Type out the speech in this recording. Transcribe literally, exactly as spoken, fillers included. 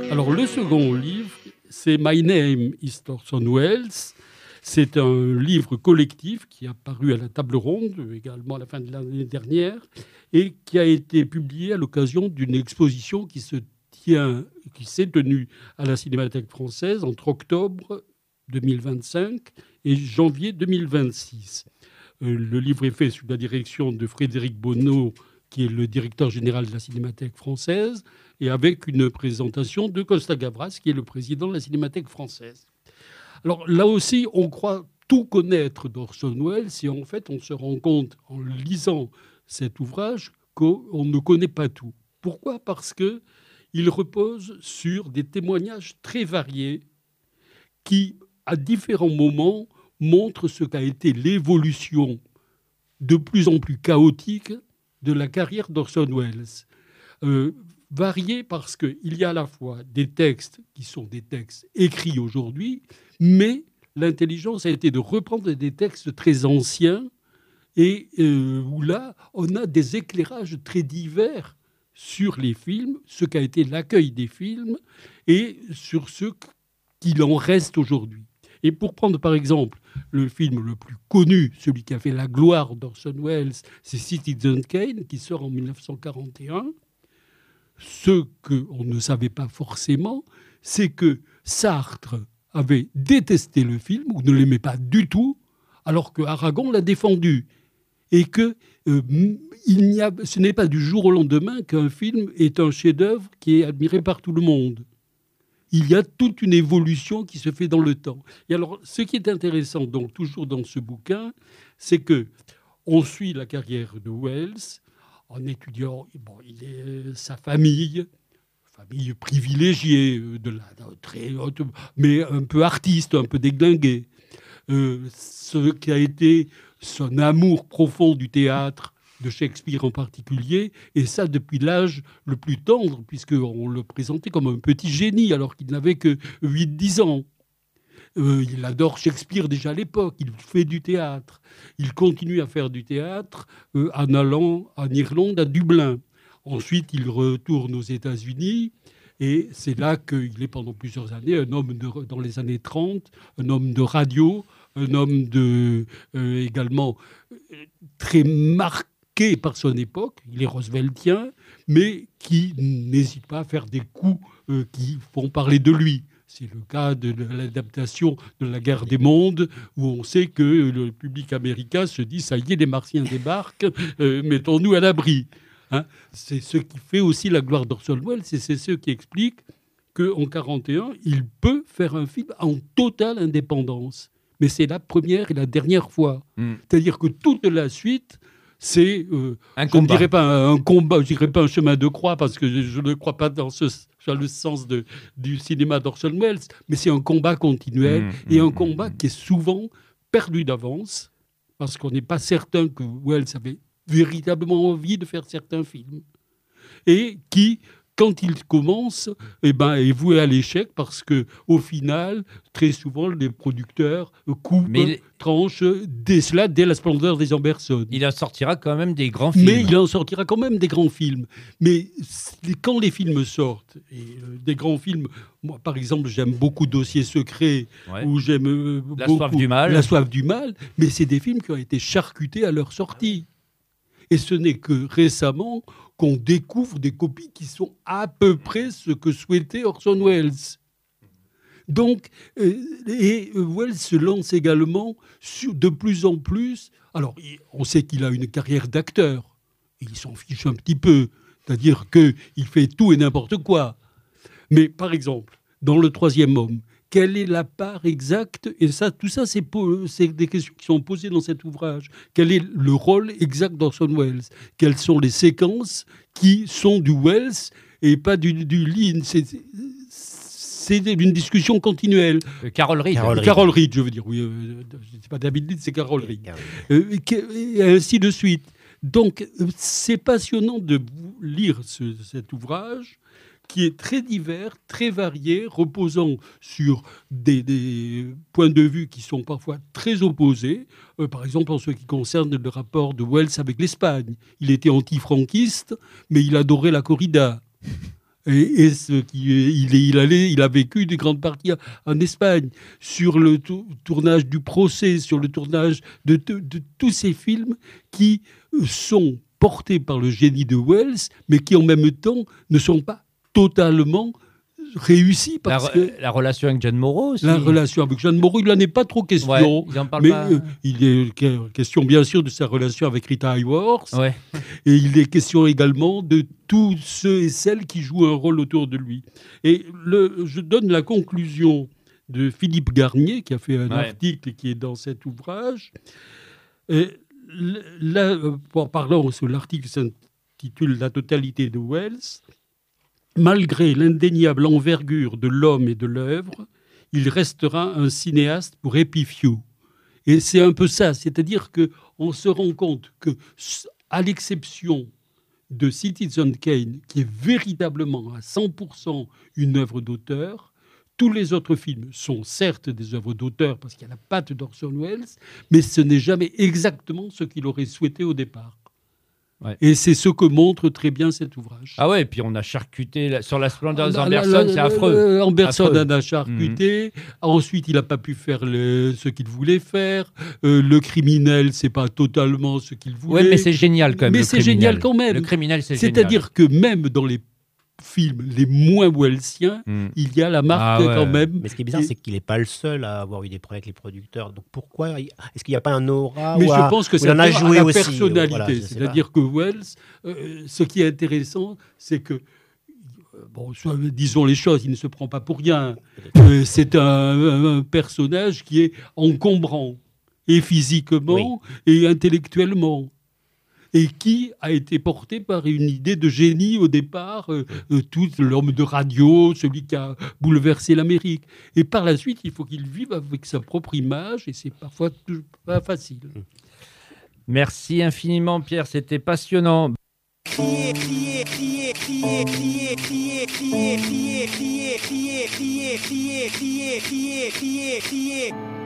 Alors, le second livre, c'est My Name is Orson Welles. C'est un livre collectif qui a paru à la Table Ronde, également à la fin de l'année dernière, et qui a été publié à l'occasion d'une exposition qui se tient, qui s'est tenue à la Cinémathèque française entre octobre deux mille vingt-cinq et janvier deux mille vingt-six. Euh, le livre est fait sous la direction de Frédéric Bonneau, qui est le directeur général de la Cinémathèque française, et avec une présentation de Costa Gavras, qui est le président de la Cinémathèque française. Alors là aussi, on croit tout connaître d'Orson Welles, et en fait, on se rend compte en lisant cet ouvrage qu'on ne connaît pas tout. Pourquoi ? Parce qu'il repose sur des témoignages très variés qui, à différents moments, montrent ce qu'a été l'évolution de plus en plus chaotique de la carrière d'Orson Welles. Euh, variés parce qu'il y a à la fois des textes qui sont des textes écrits aujourd'hui, mais l'intelligence a été de reprendre des textes très anciens et euh, où là, on a des éclairages très divers sur les films, ce qu'a été l'accueil des films et sur ce qu'il en reste aujourd'hui. Et pour prendre par exemple le film le plus connu, celui qui a fait la gloire d'Orson Welles, c'est Citizen Kane, qui sort en dix-neuf cent quarante et un. Ce qu'on ne savait pas forcément, c'est que Sartre avait détesté le film, ou ne l'aimait pas du tout, alors que Aragon l'a défendu. Et que euh, il n'y a, ce n'est pas du jour au lendemain qu'un film est un chef-d'œuvre qui est admiré par tout le monde. Il y a toute une évolution qui se fait dans le temps. Et alors, ce qui est intéressant, donc, toujours dans ce bouquin, c'est que on suit la carrière de Welles en étudiant bon, il est, sa famille, famille privilégiée, de la, de très haute, mais un peu artiste, un peu déglingué. Euh, ce qui a été son amour profond du théâtre, de Shakespeare en particulier, et ça depuis l'âge le plus tendre, puisqu'on le présentait comme un petit génie, alors qu'il n'avait que huit dix ans. Euh, il adore Shakespeare déjà à l'époque, il fait du théâtre. Il continue à faire du théâtre euh, en allant en Irlande, à Dublin. Ensuite, il retourne aux États-Unis, et c'est là qu'il est pendant plusieurs années un homme de, dans les années trente, un homme de radio, un homme de, euh, également euh, très marqué par son époque, il est rooseveltien, mais qui n'hésite pas à faire des coups euh, qui font parler de lui. C'est le cas de l'adaptation de La Guerre des Mondes, où on sait que le public américain se dit « ça y est, les Martiens débarquent, euh, mettons-nous à l'abri hein ». C'est ce qui fait aussi la gloire d'Orson Welles, et c'est ce qui explique qu'en mille neuf cent quarante et un, il peut faire un film en totale indépendance. Mais c'est la première et la dernière fois. Mm. C'est-à-dire que toute la suite... c'est, euh, un je ne dirais pas un combat, je dirais pas un chemin de croix, parce que je, je ne crois pas dans, ce, dans le sens de, du cinéma d'Orson Welles, mais c'est un combat continuel, mmh, et un mmh, combat mmh. qui est souvent perdu d'avance, parce qu'on n'est pas certain que Welles avait véritablement envie de faire certains films, et qui, quand il commence, eh ben, est voué à l'échec, parce qu'au final, très souvent, les producteurs coupent, il... tranchent dès cela, dès La Splendeur des Amberson. Il en sortira quand même des grands films. Mais il en sortira quand même des grands films. Mais quand les films sortent, et euh, des grands films, moi, par exemple, j'aime beaucoup Dossier secret, ouais. ou j'aime euh, La beaucoup soif du mal. La soif du mal, mais c'est des films qui ont été charcutés à leur sortie. Et ce n'est que récemment qu'on découvre des copies qui sont à peu près ce que souhaitait Orson Welles. Donc, euh, et Welles se lance également sur, de plus en plus... Alors, on sait qu'il a une carrière d'acteur. Il s'en fiche un petit peu. C'est-à-dire qu'il fait tout et n'importe quoi. Mais, par exemple, dans Le Troisième Homme, quelle est la part exacte, et ça, tout ça, c'est, c'est des questions qui sont posées dans cet ouvrage. Quel est le rôle exact d'Orson Welles ? Quelles sont les séquences qui sont du Welles et pas du, du Lean ? c'est, c'est une discussion continuelle. Euh, Carol Reed. Carol Reed. Carol Reed, je veux dire. Oui, euh, c'est pas David Lean, c'est Carol Reed. Euh, et ainsi de suite. Donc, c'est passionnant de lire ce, cet ouvrage, qui est très divers, très varié, reposant sur des, des points de vue qui sont parfois très opposés. Euh, par exemple, en ce qui concerne le rapport de Welles avec l'Espagne. Il était anti-franquiste, mais il adorait la corrida. Et, et ce qui, il, est, il, allait, il a vécu une grande partie en Espagne, sur le to- tournage du Procès, sur le tournage de, de, de tous ces films qui sont portés par le génie de Wells, mais qui en même temps ne sont pas totalement réussi parce la, que la relation avec Jeanne Moreau aussi. La relation avec Jeanne Moreau, il n'en est pas trop question. Ouais, ils en parlent mais pas. euh, il est question bien sûr de sa relation avec Rita Hayworth. Ouais. Et il est question également de tous ceux et celles qui jouent un rôle autour de lui. Et le, je donne la conclusion de Philippe Garnier, qui a fait un ouais. article qui est dans cet ouvrage. Et là, en parlant sur l'article s'intitule « La totalité de Wells », malgré l'indéniable envergure de l'homme et de l'œuvre, il restera un cinéaste pour Happy Few. Et c'est un peu ça, c'est-à-dire qu'on se rend compte que, à l'exception de Citizen Kane, qui est véritablement à cent pour cent une œuvre d'auteur, tous les autres films sont certes des œuvres d'auteur parce qu'il y a la patte d'Orson Welles, mais ce n'est jamais exactement ce qu'il aurait souhaité au départ. Ouais. Et c'est ce que montre très bien cet ouvrage. Ah ouais, et puis on a charcuté la, sur la splendeur des Anderson, c'est affreux. Anderson en a charcuté. Mmh. Ensuite, il n'a pas pu faire le, ce qu'il voulait faire. Euh, le criminel, c'est pas totalement ce qu'il voulait. Oui, mais c'est génial quand même. Mais c'est criminel. génial quand même. Le criminel, c'est, c'est génial. C'est-à-dire que même dans les films les moins wellsiens, mmh. il y a la marque ah ouais. quand même. Mais ce qui est bizarre, et... c'est qu'il n'est pas le seul à avoir eu des problèmes avec les producteurs. Donc pourquoi est-ce qu'il n'y a pas un aura? Mais ou je à... pense que c'est à la joué aussi, personnalité. Voilà, c'est-à-dire que Wells, euh, ce qui est intéressant, c'est que, bon, disons les choses, il ne se prend pas pour rien. Euh, c'est un, un personnage qui est encombrant, et physiquement, oui. et intellectuellement. Et qui a été porté par une idée de génie au départ, euh, euh, tout l'homme de radio, celui qui a bouleversé l'Amérique. Et par la suite, il faut qu'il vive avec sa propre image, et c'est parfois pas facile. Merci infiniment, Pierre, c'était passionnant. Crier, crier, crier, crier, crier, crier, crier, crier, crier, crier, crier, crier, crier, crier, crier, crier.